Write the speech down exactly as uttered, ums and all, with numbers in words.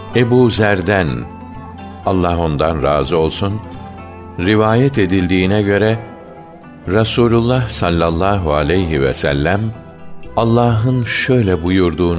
Ebu Zer'den, Allah ondan razı olsun, rivayet edildiğine göre Rasulullah sallallahu aleyhi ve sellem Allah'ın şöyle buyurduğunu